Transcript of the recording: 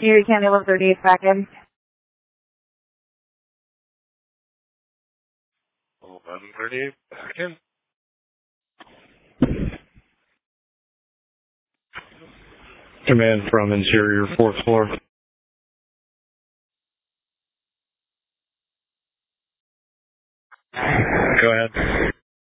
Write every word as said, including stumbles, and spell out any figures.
Erie County eleven thirty-eight back in. eleven thirty-eight back in. Command from interior fourth floor. Go ahead.